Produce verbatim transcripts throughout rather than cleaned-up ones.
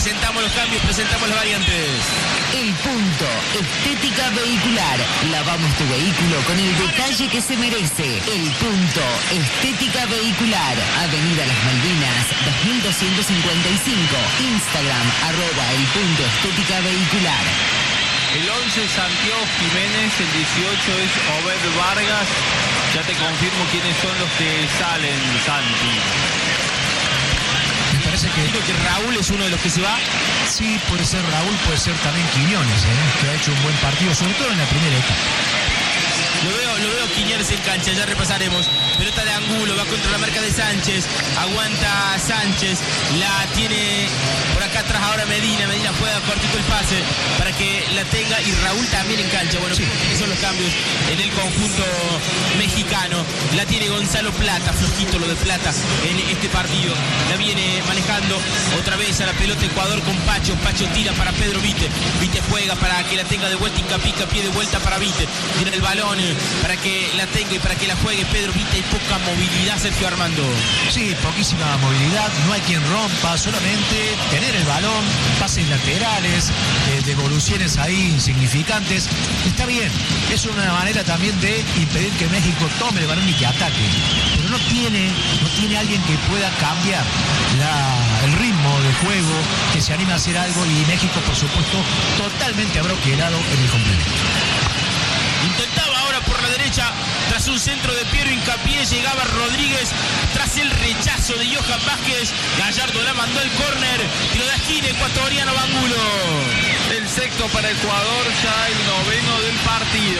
Presentamos los cambios, presentamos las variantes. El Punto, estética vehicular. Lavamos tu vehículo con el detalle que se merece. El Punto, estética vehicular. Avenida Las Malvinas, dos mil doscientos cincuenta y cinco. Instagram, arroba el punto estética vehicular. El once es Santiago Jiménez, el dieciocho es Obed Vargas. Ya te confirmo quiénes son los que salen, Santi. Me parece que... Digo que Raúl es uno de los que se va. Sí, puede ser Raúl, puede ser también Quiñones, ¿eh? Que ha hecho un buen partido, sobre todo en la primera etapa. Lo veo, lo veo Quiñones en cancha, ya repasaremos. Pelota de Angulo, va contra la marca de Sánchez. Aguanta Sánchez, la tiene por acá atrás ahora Medina. Medina juega cortito el pase para que la tenga y Raúl también en cancha. Bueno, sí. Esos son los cambios en el conjunto mexicano. La tiene Gonzalo Plata, flojito lo de Plata en este partido. La viene manejando otra vez a la pelota Ecuador con Pacho. Pacho tira para Pedro Vite. Vite juega para que la tenga de vuelta. Hincapié, pie de vuelta para Vite. Tiene el balón para que la tenga y para que la juegue Pedro Vite. Hay poca movilidad, Sergio Armando. Sí, poquísima movilidad, no hay quien rompa, solamente tener el balón, pases laterales, eh, devoluciones ahí insignificantes. Está bien, es una manera también de impedir que México tome el balón y que ataque. Pero no tiene, no tiene alguien que pueda cambiar la, el ritmo de juego, que se anime a hacer algo, y México, por supuesto, totalmente abroquelado en el complemento. Intentaba ahora por la derecha, tras un centro de Piero Hincapié, llegaba Rodríguez, tras el rechazo de Johan Vázquez, Gallardo la mandó al córner, tiro de esquina, ecuatoriano Angulo. El sexto para Ecuador, ya el noveno del partido.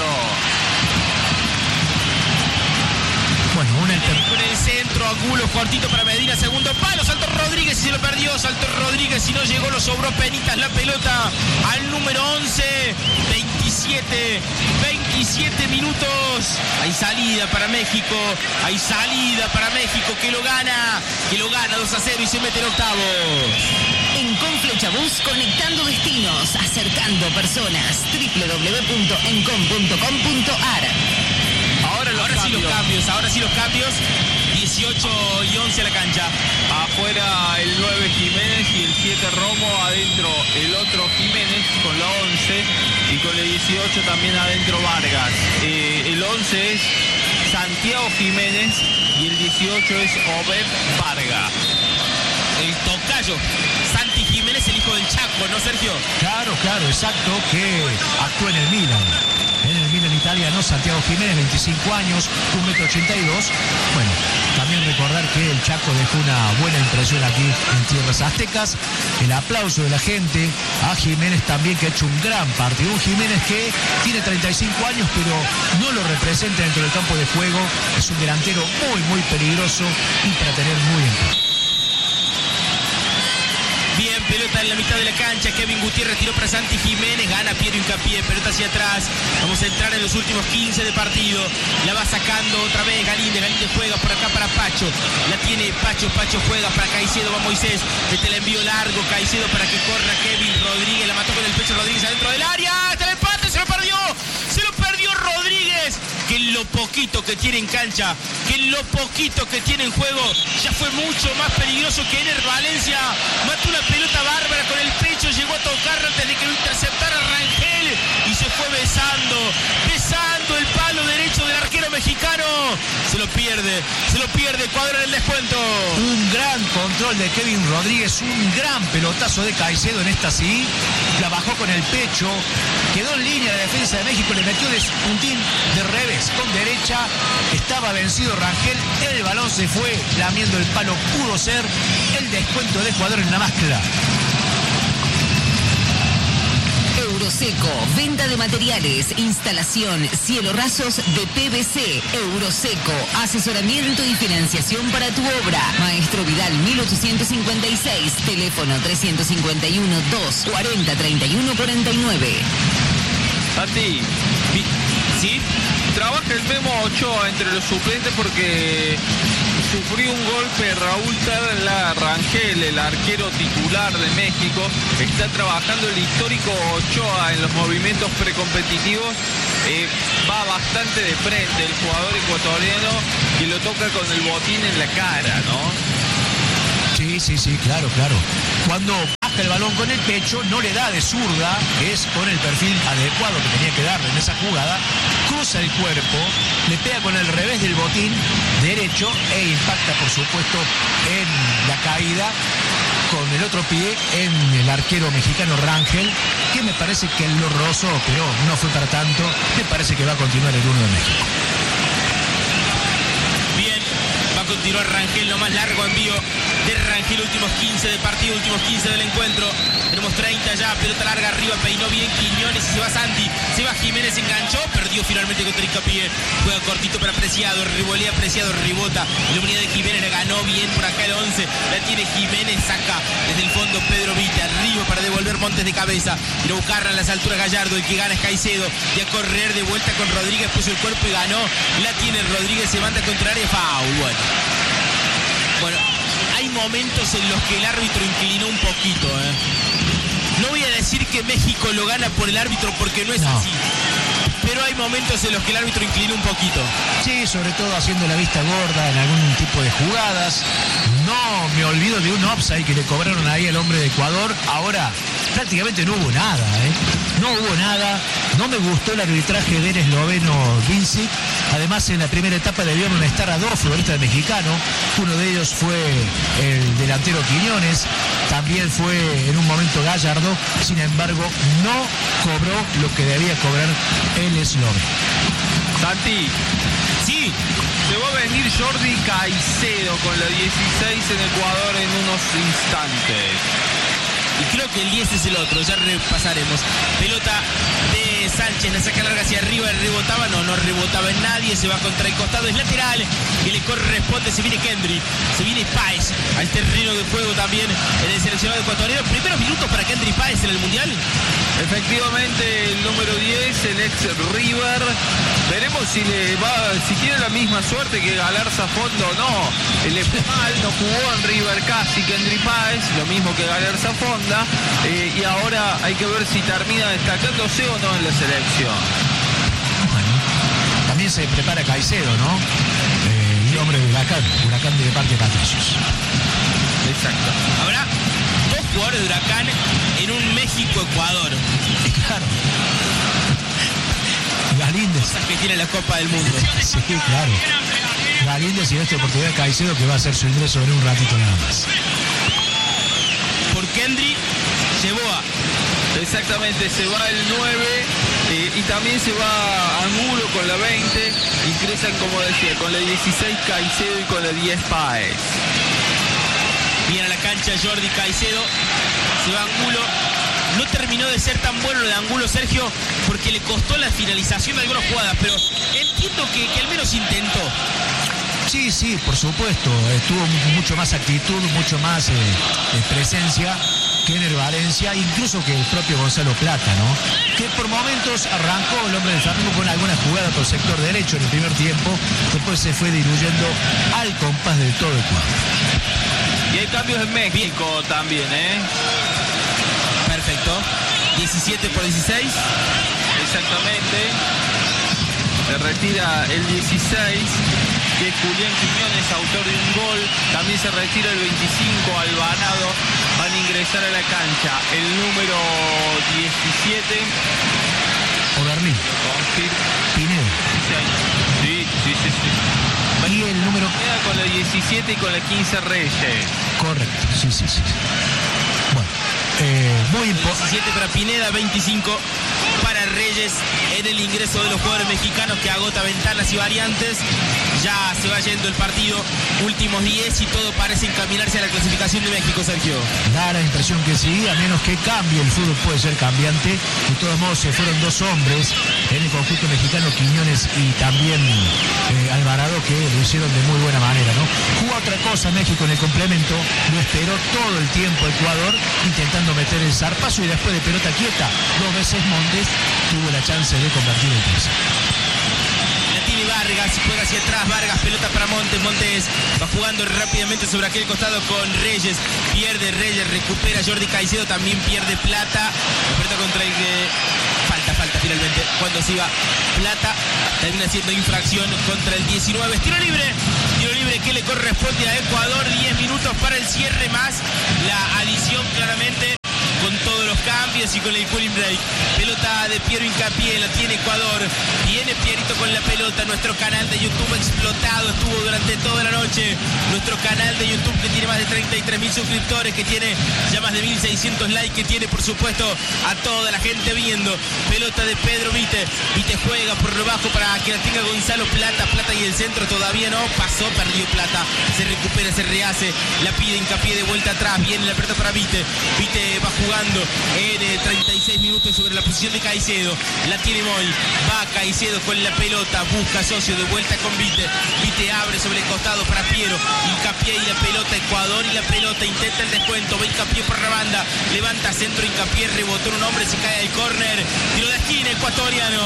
Bueno, una inter... con el centro, Angulo, cortito para Medina, segundo palo, saltó Rodríguez y se lo perdió, saltó Rodríguez y no llegó, lo sobró penitas la pelota al número once, veintisiete, veintisiete minutos, hay salida para México, hay salida para México, que lo gana, que lo gana dos a cero y se mete en octavo. En Conflechabús, conectando destinos, acercando personas. doble u doble u doble u punto encom punto com punto a r. Ahora, los, ahora sí los cambios, ahora sí los cambios. dieciocho y once a la cancha. Afuera el nueve Jiménez y el siete Romo, adentro el otro Jiménez con la once y con el dieciocho también adentro Vargas. Eh, el once es Santiago Jiménez y el dieciocho es Obed Vargas. El tocayo, Santi Jiménez, el hijo del Chaco, ¿no, Sergio? Claro, claro, exacto, que actuó en el Milan. En el Milan italiano, Santiago Jiménez, veinticinco años, un metro ochenta y dos. Bueno, también recordar que el Chaco dejó una buena impresión aquí en tierras aztecas. El aplauso de la gente a Jiménez también, que ha hecho un gran partido. Un Jiménez que tiene treinta y cinco años, pero no lo representa dentro del campo de juego. Es un delantero muy, muy peligroso y para tener muy en cuenta. Bien, pelota en la mitad de la cancha, Kevin Gutiérrez tiró para Santi Jiménez, gana Piero Hincapié, pelota hacia atrás, vamos a entrar en los últimos quince de partido, la va sacando otra vez Galíndez, Galíndez juega por acá para Pacho, la tiene Pacho, Pacho juega para Caicedo, va Moisés, mete el envío largo, Caicedo para que corra Kevin Rodríguez, la mató con el pecho Rodríguez adentro del área, está el empate, se lo perdió, se lo perdió Rodríguez, que en lo poquito que tiene en cancha, que en lo poquito que tiene en juego, ya fue mucho más peligroso que Ener Valencia, mató una pelota bárbara con el pecho, llegó a tocarla antes de que lo interceptara Rangel y se fue besando, besando el palo derecho del arquero mexicano. Se lo pierde, se lo pierde Ecuador en el descuento. Un gran control de Kevin Rodríguez, un gran pelotazo de Caicedo en esta sí, la bajó con el pecho, quedó en línea la defensa de México, le metió de puntín de revés con derecha, estaba vencido Rangel, el balón se fue lamiendo el palo, pudo ser el descuento de Ecuador en la más clara. Euroseco, venta de materiales, instalación, cielo rasos de P V C. Euroseco, asesoramiento y financiación para tu obra. Maestro Vidal mil ochocientos cincuenta y seis, teléfono trescientos cincuenta y uno, dos cuarenta, treinta y uno cuarenta y nueve. Santi, ¿sí? Trabaja el Memo Ochoa entre los suplentes porque sufrió un golpe Raúl Terla Rangel, el arquero titular de México. Está trabajando el histórico Ochoa en los movimientos precompetitivos. Eh, va bastante de frente el jugador ecuatoriano, que lo toca con el botín en la cara, ¿no? Sí, sí, sí, claro, claro. Cuando baja baja el balón con el pecho, no le da de zurda, que es con el perfil adecuado que tenía que darle en esa jugada, cruza el cuerpo, le pega con el revés del botín derecho e impacta, por supuesto, en la caída con el otro pie en el arquero mexicano Rangel, que me parece que lo rozó, pero no fue para tanto. Me parece que va a continuar el uno de México. Bien, va a continuar Rangel, lo más largo envío de Rangel, últimos quince de partido, últimos quince del encuentro. Tenemos treinta ya, pelota larga arriba, peinó bien Quiñones y se va Santi, se va Jiménez, enganchó, perdió finalmente contra Hincapié, juega cortito para Preciado, revolea Preciado, rebota, la unidad de Jiménez la ganó bien por acá el once, la tiene Jiménez, saca desde el fondo Pedro Vite, arriba para devolver Montes de cabeza, y no buscarla en las alturas Gallardo, el que gana es Caicedo, y a correr de vuelta con Rodríguez, puso el cuerpo y ganó, la tiene Rodríguez, se manda contra área, foul, bueno. Bueno, hay momentos en los que el árbitro inclinó un poquito, ¿eh? No voy a decir que México lo gana por el árbitro porque no es no. así. Pero hay momentos en los que el árbitro inclina un poquito. Sí, sobre todo haciendo la vista gorda en algún tipo de jugadas. No me olvido de un offside que le cobraron ahí al hombre de Ecuador. Ahora prácticamente no hubo nada, ¿eh? No hubo nada. No me gustó el arbitraje del esloveno Vincic. Además, en la primera etapa debieron estar a dos futbolistas mexicanos. Uno de ellos fue el delantero Quiñones. También fue en un momento Gallardo. Sin embargo, no cobró lo que debía cobrar el esloveno. Santi. Sí. Se va a venir Jordi Caicedo con la dieciséis en Ecuador en unos instantes. Y creo que el diez es el otro, ya repasaremos. Pelota de Sánchez, la saca larga hacia arriba, rebotaba, no, no rebotaba en nadie, se va contra el costado, es lateral, que le corresponde, se viene Kendry, se viene Páez al terreno de juego también en el seleccionado ecuatoriano. Primeros minutos para Kendry Páez en el Mundial. Efectivamente, el número diez, el ex River. Veremos si le va, si tiene la misma suerte que Galarza Fondo o no. El mal no jugó en River casi Kendry Páez, lo mismo que Galarza Fonda, eh, y ahora hay que ver si termina destacándose o no en la selección. Bueno, también se prepara Caicedo, ¿no? Eh, el hombre de Huracán, Huracán de Parque Patricios. Exacto. Habrá dos jugadores de Huracán en un México-Ecuador. Y claro. Galíndez. Cosas que tiene la Copa del Mundo. Sí, claro. Galíndez y en esta oportunidad Caicedo, que va a hacer su ingreso en un ratito nada más. Por Kendry llevó a... Exactamente, se va el nueve eh, y también se va Angulo con la veinte. Ingresan, como decía, con la dieciséis Caicedo y con la diez Páez. Viene a la cancha Jordi Caicedo, se va Angulo. No terminó de ser tan bueno lo de Angulo, Sergio, porque le costó la finalización de algunas jugadas, pero entiendo que, que al menos intentó. Sí, sí, por supuesto. Eh, tuvo mucho más actitud, mucho más eh, eh, presencia que Ener Valencia, incluso que el propio Gonzalo Plata, ¿no? Que por momentos arrancó el hombre del Flamengo con alguna jugada por sector derecho en el primer tiempo, después se fue diluyendo al compás de todo el cuadro. Y hay cambios en México Bien. también, ¿eh? Perfecto. diecisiete por dieciséis. Exactamente. Se retira el dieciséis, que es Julián Quiñones, autor de un gol. También se retira el veinticinco, Albanado. Van a ingresar a la cancha el número diecisiete. Oberlín. Pineda. Sí, sí, sí, sí. Y el número... Con la diecisiete y con la quince Reyes. Correcto, sí, sí, sí. Bueno, eh, muy importante. diecisiete para Pineda, veinticinco para Reyes en el ingreso de los jugadores mexicanos que agota ventanas y variantes. Ya se va yendo el partido, últimos diez y todo parece encaminarse a la clasificación de México, Sergio. Da la impresión que sí, a menos que cambie, el fútbol puede ser cambiante. De todos modos, se fueron dos hombres en el conjunto mexicano, Quiñones y también eh, Alvarado, que lo hicieron de muy buena manera, ¿no? Jugó otra cosa México en el complemento, lo esperó todo el tiempo Ecuador, intentando meter el zarpazo y después de pelota quieta, dos veces Montes tuvo la chance de convertir el tercero. Vargas, juega hacia atrás, Vargas, pelota para Montes, Montes va jugando rápidamente sobre aquel costado con Reyes, pierde Reyes, recupera Jordi Caicedo, también pierde Plata, pelota contra el que... Falta, falta finalmente, cuando se iba Plata, termina siendo infracción contra el diecinueve, tiro libre, tiro libre que le corresponde a Ecuador, diez minutos para el cierre más la adición claramente partido así con el cooling break. Pelota de Piero Hincapié, la tiene Ecuador. Viene Pierito con la pelota. Nuestro canal de YouTube explotado estuvo durante toda la noche. Nuestro canal de YouTube que tiene más de treinta y tres mil suscriptores, que tiene ya más de mil seiscientos likes, que tiene por supuesto a toda la gente viendo. Pelota de Pedro Vite. Vite juega por lo bajo para que la tenga Gonzalo Plata. Plata y el centro todavía no. Pasó, perdió Plata. Se recupera, se rehace. La pide Hincapié de vuelta atrás. Viene la pelota para Vite. Vite va jugando en eh, treinta y seis minutos sobre la posición de Caicedo. La tiene Moy. Va Caicedo con la pelota. Busca socio de vuelta con Vite. Vite abre sobre el costado para Piero. Hincapié y la pelota. Ecuador y la pelota. Intenta el descuento. Va Hincapié por la banda. Levanta centro Hincapié. Rebotó en un hombre. Se cae al córner. Tiro de esquina ecuatoriano.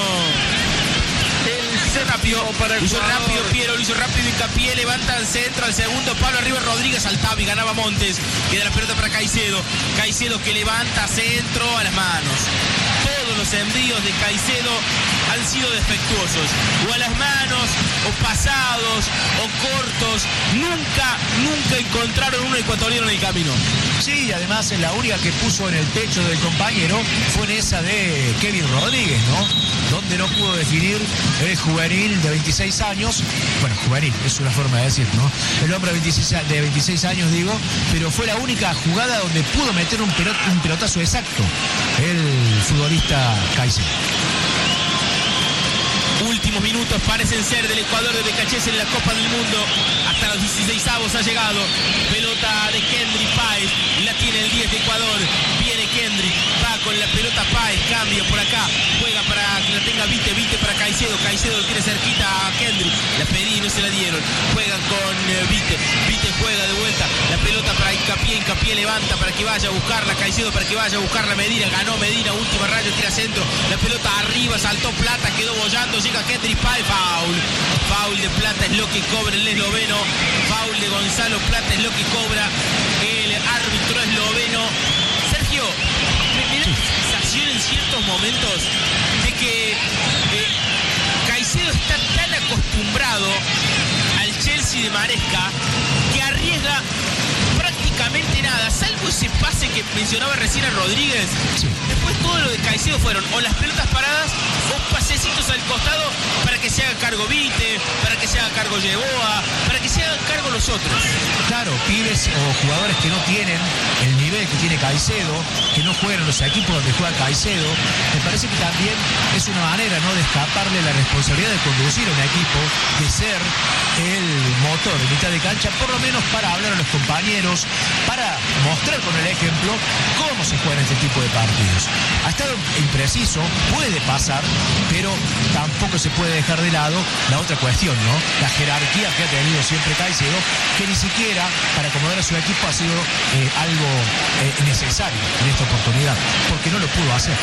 Hizo rápido, para hizo rápido Piero, lo hizo rápido Hincapié, levanta al centro, al segundo palo, arriba Rodríguez, saltaba y ganaba Montes. Queda la pelota para Caicedo. Caicedo que levanta centro a las manos. Todos los envíos de Caicedo han sido defectuosos, o a las manos, o pasados, o cortos. Nunca, nunca encontraron un ecuatoriano en el camino. Sí, y además la única que puso en el pecho del compañero fue en esa de Kevin Rodríguez, ¿no? Donde no pudo definir el juvenil de veintiséis años. Bueno, juvenil, es una forma de decir, ¿no? El hombre de veintiséis, de veintiséis años, digo, pero fue la única jugada donde pudo meter un, pelot, un pelotazo exacto el futbolista Caicedo. Últimos minutos parecen ser del Ecuador de Becachés en la Copa del Mundo. Hasta los dieciseisavos ha llegado. Pelota de Kendrick Páez. La tiene el diez de Ecuador. Viene Kendrick. Va con la pelota Páez. Cambia por acá. Juega para que la tenga Vite. Vite para Caicedo. Caicedo lo tiene cerquita a Kendrick. La pedí y no se la dieron. Juegan con eh, Vite. Vite juega de vuelta. La pelota para Hincapié. Hincapié levanta para que vaya a buscarla. Caicedo para que vaya a buscarla. Medina. Ganó Medina. Última rayo. Tira centro. La pelota arriba. Saltó Plata. Quedó bollando. Llega Kendrick Páez. Foul. Foul de Plata es lo que cobra el esloveno. Foul de Gonzalo Plata es lo que cobra el árbitro esloveno. Sergio, me, me da la sensación en ciertos momentos de que eh, Caicedo está tan acostumbrado al Chelsea de Maresca que arriesga prácticamente nada, salvo ese pase que mencionaba recién a Rodríguez. Sí. Después todo lo de Caicedo fueron o las pelotas paradas o pasecitos al costado para que se haga cargo Vite, para que se haga cargo Yeboa, para que se hagan cargo los otros. Claro, pibes o jugadores que no tienen el nivel que tiene Caicedo, que no juegan en los equipos donde juega Caicedo. Me parece que también es una manera, ¿no?, de escaparle la responsabilidad de conducir a un equipo, de ser el motor en mitad de cancha, por lo menos para hablar a los compañeros, para mostrar con el ejemplo cómo se juegan este tipo de partidos. Ha estado impreciso, puede pasar, pero tampoco se puede dejar de lado la otra cuestión, ¿no? La jerarquía que ha tenido siempre Caicedo, que ni siquiera para acomodar a su equipo ha sido eh, algo eh, necesario en esta oportunidad, porque no lo pudo hacer.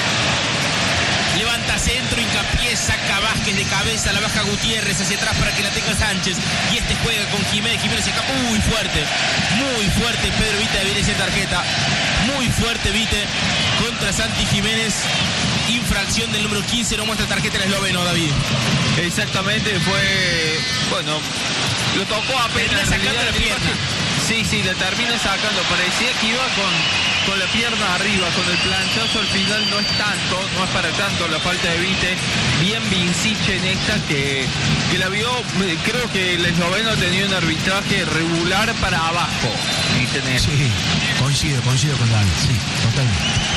Levanta centro, Hincapié, saca Vázquez de cabeza, la baja Gutiérrez hacia atrás para que la tenga Sánchez. Y este juega con Jiménez, Jiménez se escapa muy fuerte, muy fuerte Pedro Vite, viene esa tarjeta. Muy fuerte Vite contra Santi Jiménez. Infracción del número quince, no muestra tarjeta el esloveno, David. Exactamente, fue, bueno, lo tocó apenas. Sacando la pierna. Sí, sí, le termina sacando. Parecía que iba con, con la pierna arriba, con el planchazo. Al final no es tanto, no es para tanto la falta de Vite. Bien Vincic en esta que, que la vio. Creo que el esloveno tenía un arbitraje regular para abajo. Sí, coincido, coincido con David, sí, totalmente.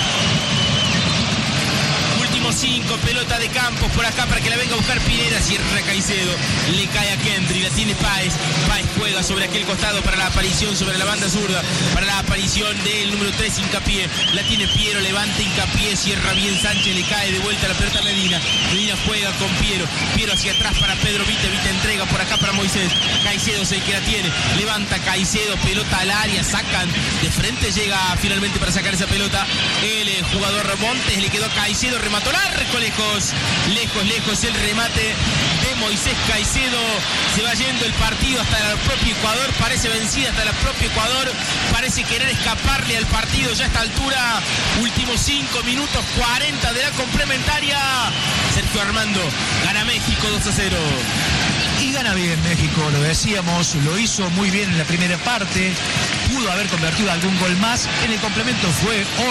cinco, pelota de Campos por acá para que la venga a buscar Pineda, cierra Caicedo, le cae a Kendrick, la tiene Páez, Páez juega sobre aquel costado para la aparición sobre la banda zurda, para la aparición del número tres, Hincapié, la tiene Piero, levanta Hincapié, cierra bien Sánchez, le cae de vuelta la pelota a Medina, Medina juega con Piero, Piero hacia atrás para Pedro Vite, Vite entrega por acá para Moisés, Caicedo es el que la tiene, levanta Caicedo, pelota al área, sacan, de frente llega finalmente para sacar esa pelota, el eh, jugador Montes, le quedó a Caicedo, remató largo, lejos, lejos, lejos el remate de Moisés Caicedo, se va yendo el partido hasta el propio Ecuador, parece vencida hasta el propio Ecuador, parece querer escaparle al partido ya a esta altura, últimos cinco minutos cuarenta de la complementaria, Sergio Armando, gana México dos a cero. Y gana bien México, lo decíamos, lo hizo muy bien en la primera parte, pudo haber convertido algún gol más, en el complemento fue otro estilo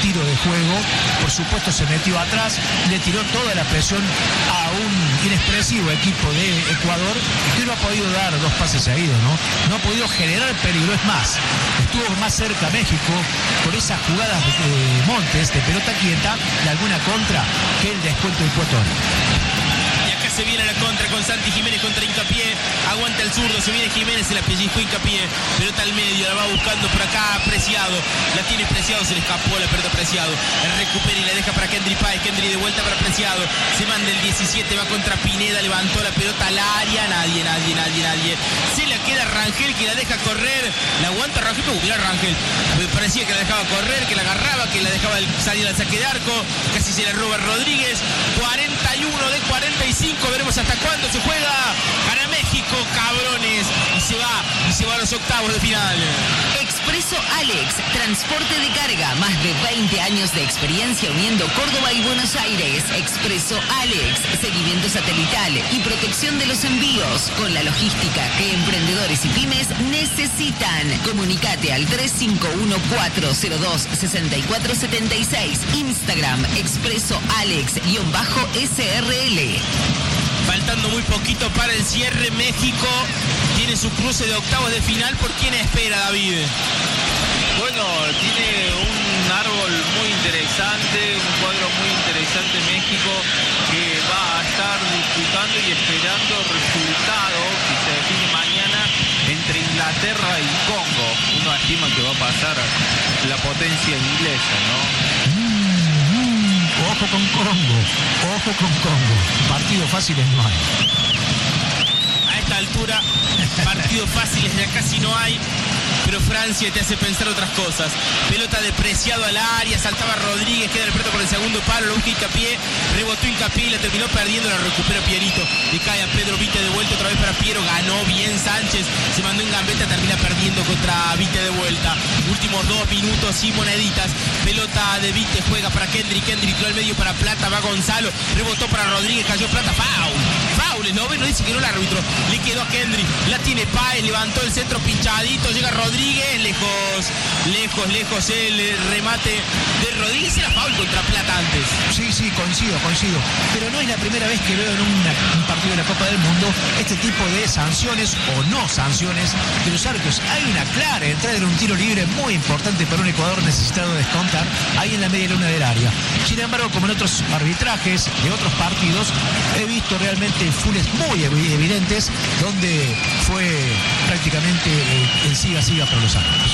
tiro de juego. Por supuesto se metió atrás, le tiró toda la presión a un inexpresivo equipo de Ecuador que no ha podido dar dos pases seguidos, ¿no? No ha podido generar peligro. Es más, estuvo más cerca México por esas jugadas de Montes, de pelota quieta, de alguna contra, que el descuento del Puerto Rico. Se viene la contra con Santi Jiménez contra Hincapié, aguanta el zurdo, se viene Jiménez, se la pellizcó Hincapié, pelota al medio, la va buscando por acá Preciado, la tiene Preciado, se le escapó la pelota Preciado, la recupera y la deja para Kendry Páez, Kendry de vuelta para Preciado, se manda el diecisiete, va contra Pineda, levantó la pelota al área, nadie, nadie, nadie, nadie, se la queda Rangel que la deja correr, la aguanta Rangel, pero mira Rangel, parecía que la dejaba correr, que la agarraba, que la dejaba salir al saque de arco, casi se la roba Rodríguez, cuarenta y uno de cuarenta y cinco, veremos hasta cuándo se juega. Gana México, cabrones, y se va, y se va a los octavos de final. Expreso Alex, transporte de carga, más de veinte años de experiencia uniendo Córdoba y Buenos Aires. Expreso Alex, seguimiento satelital y protección de los envíos, con la logística que emprendedores y pymes necesitan. Comunicate al tres cinco uno cuatro cero dos seis cuatro siete seis. Instagram, Expreso Alex-S R L. Faltando muy poquito para el cierre, México tiene su cruce de octavos de final. ¿Por quién espera, David? Bueno, tiene un árbol muy interesante, un cuadro muy interesante México, que va a estar disputando y esperando resultado que se define mañana entre Inglaterra y Congo. Uno estima que va a pasar la potencia inglesa, ¿no? Ojo con Congo, ojo con Congo. Partidos fáciles no hay. A esta altura, partidos fáciles ya casi no hay, pero Francia te hace pensar otras cosas. Pelota de Preciado al área, saltaba Rodríguez, queda el preto por el segundo palo, lo busca Hincapié, rebotó Hincapié y la terminó perdiendo, la recupera Pierito. Le cae a Pedro Vite de vuelta otra vez para Piero, ganó bien Sánchez, se mandó en gambeta, termina perdiendo contra Vite de vuelta. Últimos dos minutos y moneditas. Pelota de Vite, juega para Kendry, Kendry tiró al medio para Plata, va Gonzalo, rebotó para Rodríguez, cayó Plata, foul, foul, el noveno dice que no el árbitro, le quedó a Kendry, la tiene Páez, levantó el centro pinchadito, llega Rodríguez, lejos, lejos, lejos el remate de Rodríguez, era foul contra Plata antes. Sí, sí, coincido, coincido, pero no es la primera vez que veo en una, un partido de la Copa del Mundo este tipo de sanciones o no sanciones de los árbitros. Hay una clara entrada en un tiro libre muy importante para un Ecuador necesitado de descontar ahí en la media luna del área. Sin embargo, como en otros arbitrajes de otros partidos, he visto realmente funes muy evidentes donde fue prácticamente el siga-siga para los árbitros.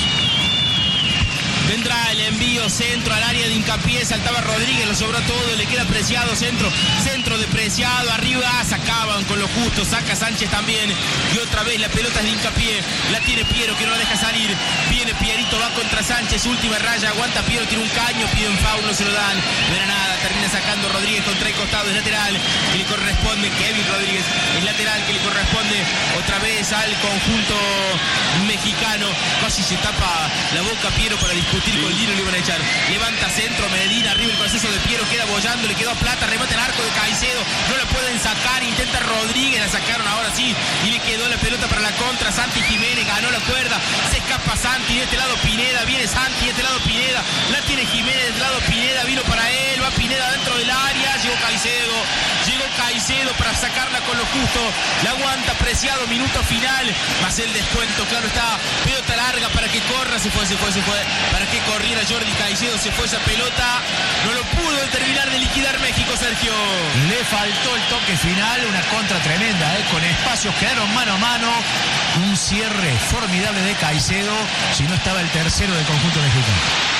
Vendrá el envío, centro al área de Hincapié, saltaba Rodríguez, lo sobró todo, le queda Preciado, centro, centro de Preciado, arriba, sacaban con lo justo, saca Sánchez también, y otra vez la pelota es de Hincapié, la tiene Piero que no la deja salir, viene Pierito, va contra Sánchez, última raya, aguanta Piero, tiene un caño, pide un foul, no se lo dan, no era nada, termina sacando Rodríguez contra el costado, es lateral, que le corresponde, Kevin Rodríguez, es lateral, que le corresponde otra vez al conjunto mexicano, casi se tapa la boca Piero para disputar con Lino, le iban a echar, levanta centro, Medina, arriba el proceso de Piero, queda bollando, le quedó a Plata, remate el arco de Caicedo, no la pueden sacar, intenta Rodríguez, la sacaron ahora sí, y le quedó la pelota para la contra, Santi Jiménez, ganó la cuerda, se escapa Santi, de este lado Pineda, viene Santi, de este lado Pineda, la tiene Jiménez, de este lado Pineda, vino para él, va Pineda dentro del área, llegó Caicedo, llegó Caicedo para sacarla con lo justo, la aguanta Preciado, minuto final, más el descuento, claro está, pelota larga para que corra, se fue, se fue, se fue, para que corriera Jordi Caicedo, se fue esa pelota, no lo pudo terminar de liquidar México, Sergio. Le faltó el toque final, una contra tremenda, ¿eh? Con espacios, quedaron mano a mano, un cierre formidable de Caicedo, si no estaba el tercero del conjunto mexicano.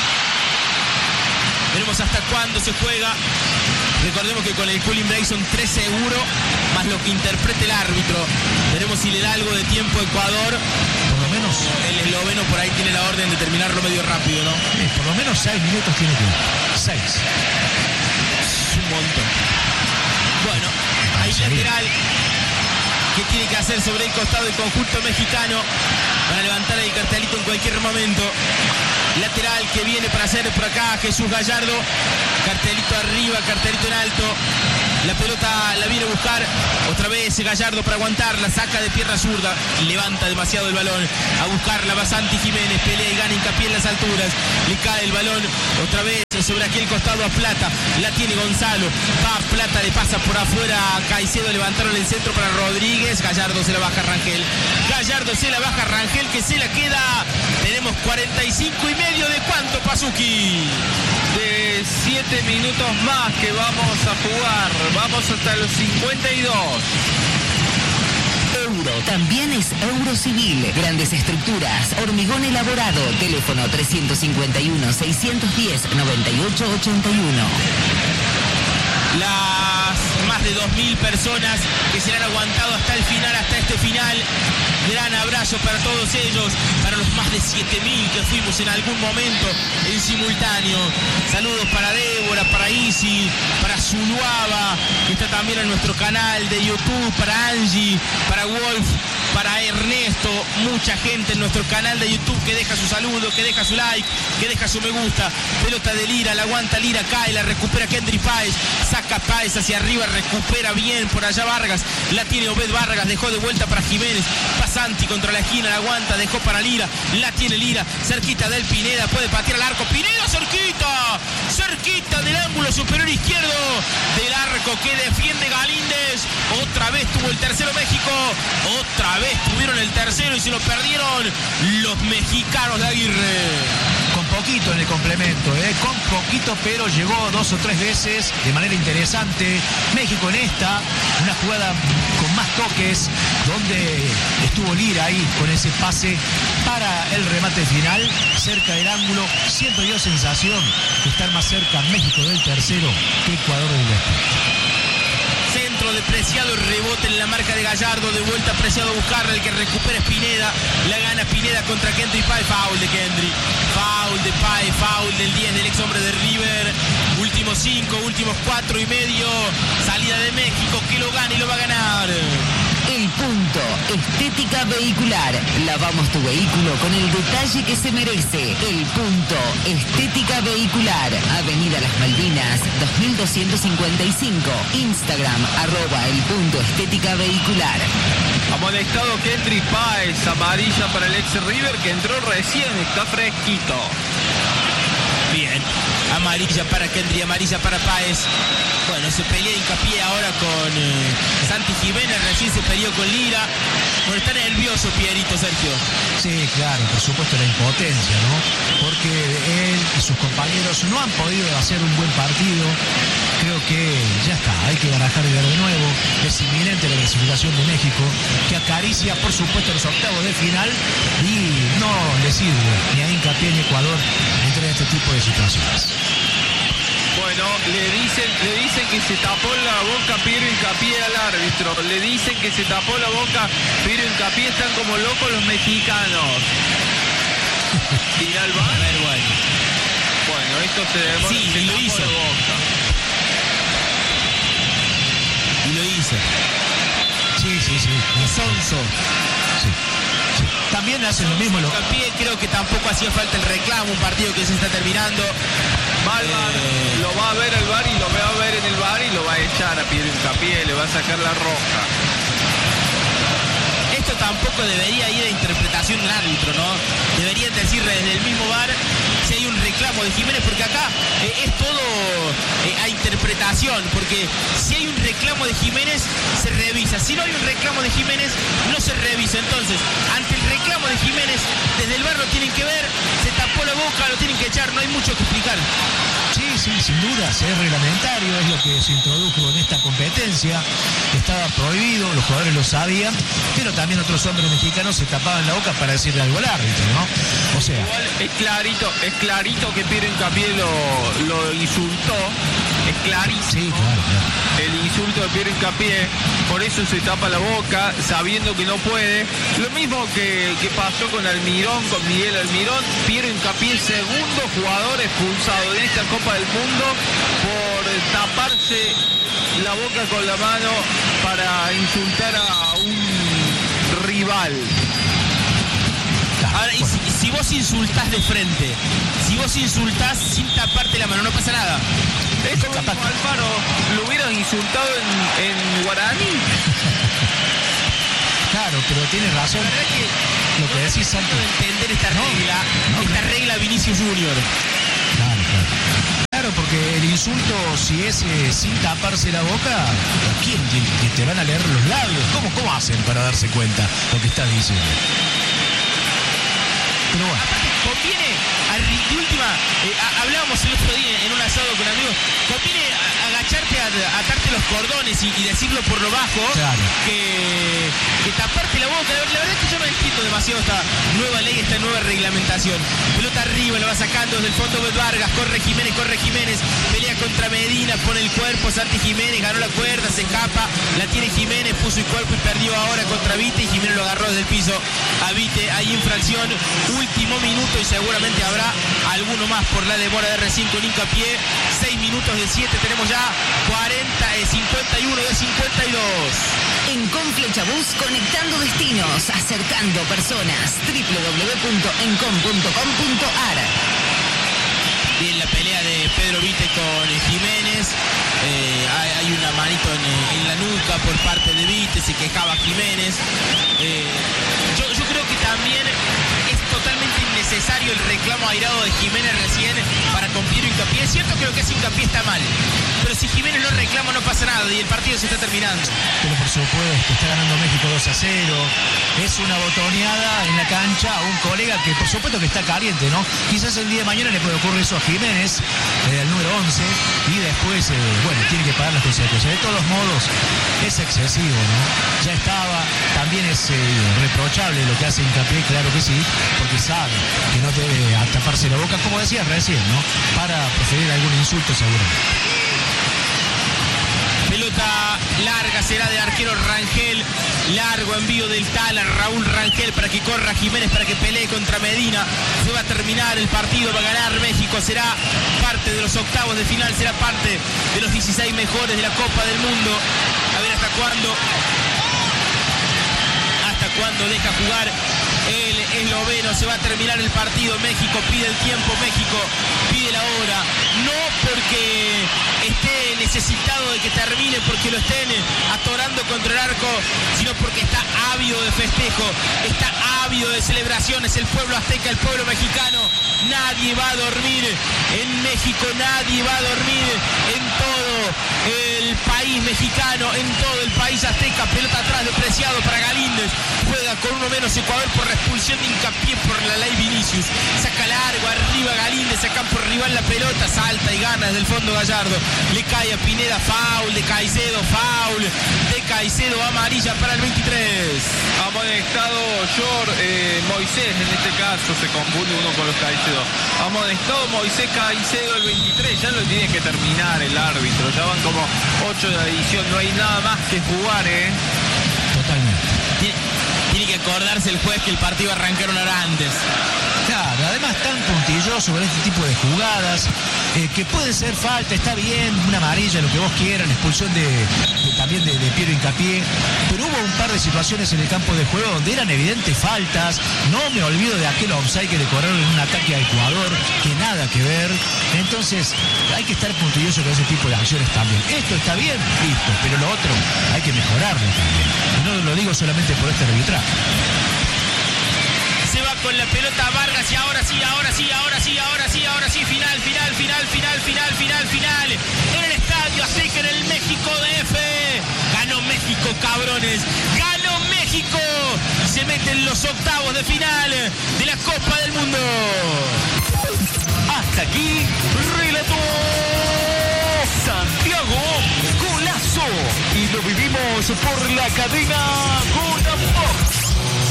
Veremos hasta cuándo se juega. Recordemos que con el cooling break son tres seguros, más lo que interprete el árbitro. Veremos si le da algo de tiempo a Ecuador. Por lo menos. El esloveno por ahí tiene la orden de terminarlo medio rápido, ¿no? Sí, por lo menos seis minutos tiene que ir. Seis. Es un montón. Bueno, ahí lateral. ¿Qué tiene que hacer sobre el costado del conjunto mexicano? Para levantar el cartelito en cualquier momento. Lateral que viene para hacer por acá Jesús Gallardo. Cartelito arriba, cartelito en alto. La pelota la viene a buscar. Otra vez Gallardo para aguantarla. Saca de pierna zurda. Levanta demasiado el balón. A buscarla va Santi Jiménez. Pelea y gana Hincapié en las alturas. Le cae el balón. Otra vez sobre aquel costado a Plata, la tiene Gonzalo, va a Plata, le pasa por afuera a Caicedo, levantaron el centro para Rodríguez, Gallardo se la baja Rangel, Gallardo se la baja Rangel que se la queda, tenemos cuarenta y cinco y medio de cuánto, Pasuki. De siete minutos más que vamos a jugar, vamos hasta los cincuenta y dos. Euro. También es Eurocivil. Grandes estructuras, hormigón elaborado. Teléfono trescientos cincuenta y uno, seiscientos diez, noventa y ocho ochenta y uno. Las más de dos mil personas que se han aguantado hasta el final, hasta este final. Gran abrazo para todos ellos, para los más de siete mil que fuimos en algún momento en simultáneo. Saludos para Débora, para Isi, para Zuluaba, que está también en nuestro canal de YouTube, para Angie, para Wolf, para Ernesto, mucha gente en nuestro canal de YouTube que deja su saludo, que deja su like, que deja su me gusta. Pelota de Lira, la aguanta Lira, cae, la recupera Kendry Páez, saca Páez hacia arriba, recupera bien por allá Vargas, la tiene Obed Vargas, dejó de vuelta para Jiménez, Pasanti contra la esquina, la aguanta, dejó para Lira, la tiene Lira, cerquita del Pineda, puede patear al arco, Pineda cerquita, cerquita del ángulo superior izquierdo del arco que defiende Galíndez, otra vez tuvo el tercero México, otra vez tuvieron el tercero y se lo perdieron los mexicanos de Aguirre. Con poquito en el complemento, ¿eh? con poquito, pero llegó dos o tres veces de manera interesante. México en esta, una jugada con más toques, donde estuvo Lira ahí con ese pase para el remate final, cerca del ángulo. Siempre dio sensación de estar más cerca México del tercero que Ecuador del despeje. Centro de Preciado, rebote en la marca de Gallardo, de vuelta Preciado a buscarle, el que recupera es Pineda, la gana Pineda contra Kendry Páez, foul de Kendry, foul de Páez, foul del diez del ex hombre de River, últimos cinco, últimos cuatro y medio, salida de México, que lo gana y lo va a ganar. El Punto, estética vehicular. Lavamos tu vehículo con el detalle que se merece. El Punto, estética vehicular. Avenida Las Malvinas, dos mil doscientos cincuenta y cinco. Instagram, arroba el punto estética vehicular. Amonestado Kendry Páez, amarilla para el ex River que entró recién, está fresquito. Bien, amarilla para Kendry, amarilla para Páez. Bueno, se pelea Hincapié ahora con eh, Santi Jiménez, recién se peleó con Lira. Bueno, está nervioso Pierito, Sergio. Sí, claro, por supuesto la impotencia, ¿no? Porque él y sus compañeros no han podido hacer un buen partido. Creo que ya está, hay que barajar y ver de nuevo. Es inminente la clasificación de México, que acaricia, por supuesto, los octavos de final y no le sirve ni a Hincapié ni a Ecuador entrar en este tipo de situaciones. Bueno, le dicen, le dicen que se tapó la boca Piero Hincapié al árbitro. Le dicen que se tapó la boca Piero Hincapié. Están como locos los mexicanos. ¿Tira el bar? A ver, bueno. Bueno, esto se demora. Sí, se y lo tapó hizo. la boca. Y lo hizo. Sí, sí, sí. Sonso. Sí, sí. También hacen lo mismo los... Hincapié, creo que tampoco hacía falta el reclamo, un partido que se está terminando. Va al bar, Eh. lo va a ver el bar y lo va a ver en el bar y lo va a echar a Piero Hincapié, le va a sacar la roja. Esto tampoco debería ir a interpretación del árbitro, ¿no? Deberían decir desde el mismo bar si hay un reclamo de Jiménez, porque acá eh, es todo eh, a interpretación, porque si hay un reclamo de Jiménez, se revisa. Si no hay un reclamo de Jiménez, no se revisa. Entonces, ante el reclamo de Jiménez, desde el bar lo tienen que ver, se tapó la boca, lo tienen que echar, no hay mucho que explicar. Sí, sí, sin duda, es reglamentario, es lo que se introdujo en esta competencia, estaba prohibido, los jugadores lo sabían, pero también otros hombres mexicanos se tapaban la boca para decirle algo al árbitro, ¿no? O sea... Igual es clarito, es clarito que Piero Hincapié lo, lo insultó, es clarísimo. Sí, claro, claro. El insulto de Piero Hincapié, por eso se tapa la boca, sabiendo que no puede. Lo mismo que, que pasó con Almirón, con Miguel Almirón. Piero Hincapié, segundo jugador expulsado en esta Copa del Mundo por taparse la boca con la mano para insultar a un rival. Ahora, y si, si vos insultás de frente, si vos insultás sin taparte la mano, no pasa nada. Es como si Alfaro lo hubieran insultado en, en guaraní. Claro, pero tienes razón. La verdad que Lo que decís, Santo. no puedo entender esta No, regla, no, esta claro. regla Vinicius Junior. Claro, claro. Claro, insulto, si es eh, sin taparse la boca, ¿quién? ¿Que te van a leer los labios? ¿Cómo, cómo hacen para darse cuenta lo que estás diciendo? Pero bueno. Aparte, conviene, de última, eh, hablábamos el otro día en un asado con amigos, conviene agacharte, a, a atarte los cordones y, y decirlo por lo bajo, claro, que, que taparte la boca. La, la verdad es que yo no entiendo demasiado esta nueva ley, esta nueva reglamentación. Pelota arriba, lo va sacando desde el fondo de Vargas, corre Jiménez, corre Jiménez, pelea contra Medina, pone el cuerpo, Santi Jiménez, ganó la cuerda, se escapa, la tiene Jiménez, puso el cuerpo y perdió ahora contra Vite, y Jiménez lo agarró desde el piso a Vite. Hay infracción, último minuto y seguramente habrá alguno más por la demora de R cinco en Hincapié. seis minutos de siete, tenemos ya cuarenta, eh, cincuenta y uno de cincuenta y dos. En Conflechabús, conectando destinos, acercando personas. doble u doble u doble u punto encom punto com punto a r. Bien, la pelea de Pedro Vite con Jiménez. Eh, hay, hay una manito en, en la nuca por parte de Vite, se quejaba Jiménez. Eh, yo, yo creo que también es totalmente innecesario el reclamo airado de Jiménez recién para con Piero Hincapié. Es cierto que lo que hace Hincapié está mal, pero si Jiménez no reclama no pasa nada y el partido se está terminando. Pero por supuesto, está ganando México dos a cero. Es una botoneada en la cancha a un colega que por supuesto que está caliente, ¿no? Quizás el día de mañana le puede ocurrir eso a Jiménez, eh, el número once, y después, eh, bueno, tiene que pagar las consecuencias. De todos modos, es excesivo, ¿no? Ya estaba, también es eh, reprochable lo que hace Hincapié, claro que sí, porque sabe que no debe taparse la boca, como decías recién, ¿no? Para proferir algún insulto seguramente. Pelota larga será de arquero Rangel. Largo envío del Tala, Raúl Rangel, para que corra Jiménez, para que pelee contra Medina. Se va a terminar el partido, va a ganar México. Será parte de los octavos de final, será parte de los dieciséis mejores de la Copa del Mundo. A ver hasta cuándo. Hasta cuándo deja jugar el esloveno. Se va a terminar el partido. México pide el tiempo, México pide la hora. No porque esté necesitado de que termine, porque lo estén atorando contra el arco, sino porque está ávido de festejo, está ávido de celebraciones. El pueblo azteca, el pueblo mexicano, nadie va a dormir en México, nadie va a dormir en todo el país mexicano, en todo el país azteca. Pelota atrás de Preciado para Galíndez, juega con uno menos Ecuador por la expulsión de Hincapié por la ley Vinicius. Saca largo, arriba Galíndez, a campo rival la pelota, salta y gana desde el fondo Gallardo. Le cae a Pineda, foul de Caicedo, foul de Caicedo, amarilla para el veintitrés. Amonestado Yor, eh, Moisés en este caso, se confunde uno con los Caicedo. Amonestado Moisés Caicedo el veintitrés, ya lo tiene que terminar el árbitro, ya van como ocho de adición, no hay nada más que jugar, ¿eh? Totalmente. Tiene, tiene que acordarse el juez que el partido arrancaron ahora antes. Claro, además tan puntilloso con este tipo de jugadas, eh, que puede ser falta, está bien, una amarilla, lo que vos quieran, expulsión de, de también de, de Piero Hincapié, pero hubo un par de situaciones en el campo de juego donde eran evidentes faltas. No me olvido de aquel offside que le corrieron en un ataque a Ecuador, que nada que ver. Entonces hay que estar puntilloso con ese tipo de acciones también. Esto está bien, listo, pero lo otro hay que mejorarlo también. Y no lo digo solamente por este arbitraje. Se va con la pelota Vargas y ahora sí, ahora sí, ahora sí, ahora sí, ahora sí, final, final, final, final, final, final, final. En el Estadio Azteca, en el México D F. Ganó México, cabrones. Ganó México. Se mete en los octavos de final de la Copa del Mundo. Hasta aquí, relató Santiago Golazo. Y lo vivimos por la cadena Golafox.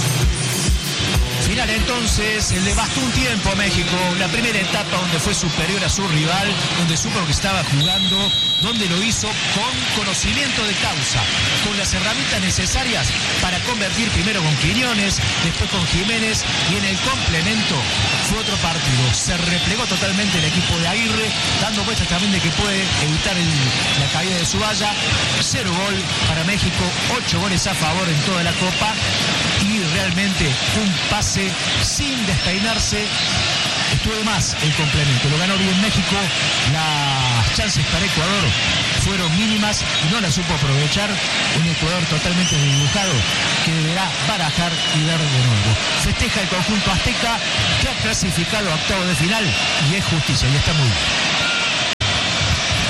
Final entonces, le bastó un tiempo a México, la primera etapa donde fue superior a su rival, donde supo lo que estaba jugando, donde lo hizo con conocimiento de causa, con las herramientas necesarias para convertir primero con Quiñones, después con Jiménez, y en el complemento fue otro partido. Se replegó totalmente el equipo de Aguirre, dando muestras también de que puede evitar el, la caída de su valla. Cero gol para México, ocho goles a favor en toda la Copa, y realmente un pase sin despeinarse. Estuvo de más el complemento, lo ganó bien México. Las chances para Ecuador fueron mínimas y no las supo aprovechar. Un Ecuador totalmente desdibujado que deberá barajar y dar de nuevo. Festeja el conjunto azteca, que ha clasificado a octavo de final, y es justicia, y está muy bien.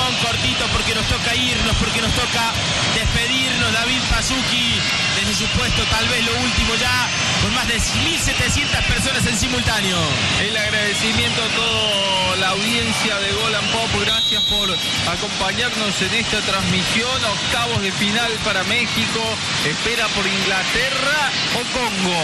Salomón, cortito porque nos toca irnos, porque nos toca despedirnos. David Pazzucchi, desde su puesto, tal vez lo último ya, con más de mil setecientas personas en simultáneo. El agradecimiento a toda la audiencia de Gol and Pop. Gracias por acompañarnos en esta transmisión. Octavos de final para México. Espera por Inglaterra o Congo.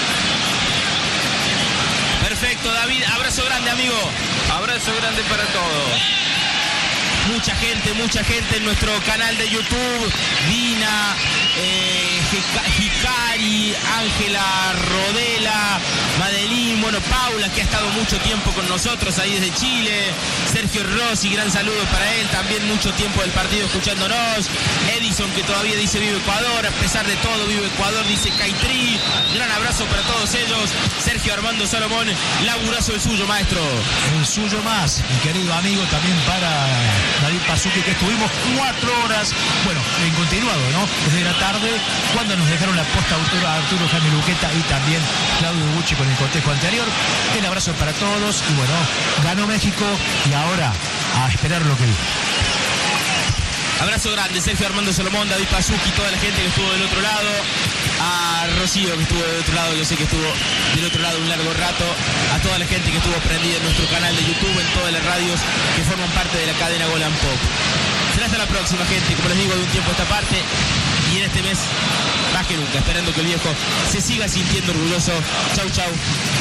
Perfecto, David. Abrazo grande, amigo. Abrazo grande para todos. Mucha gente, mucha gente en nuestro canal de YouTube. Dina, eh, Hikari, Ángela Rodela, Madeline, bueno, Paula, que ha estado mucho tiempo con nosotros ahí desde Chile. Sergio Rossi, gran saludo para él, también mucho tiempo del partido escuchándonos. Edison, que todavía dice vive Ecuador, a pesar de todo vive Ecuador, dice Caitri. Gran abrazo para todos ellos. Sergio Armando Salomón, laburazo el suyo, maestro. El suyo más, mi querido amigo, también para David Pazzucchi, que estuvimos cuatro horas, bueno, en continuado, ¿no? Desde la tarde, cuando nos dejaron la posta Arturo, Arturo Jaime Luqueta y también Claudio Bucci con el cotejo anterior. El abrazo para todos y bueno, ganó México y ahora a esperar lo que viene. Abrazo grande, Sergio Armando Salomón, David Pazzucchi, toda la gente que estuvo del otro lado. A Rocío, que estuvo del otro lado, yo sé que estuvo del otro lado un largo rato. A toda la gente que estuvo prendida en nuestro canal de YouTube, en todas las radios que forman parte de la cadena Gol and Pop. Será hasta la próxima, gente, como les digo, de un tiempo a esta parte. Y en este mes, más que nunca, esperando que el viejo se siga sintiendo orgulloso. Chau, chau.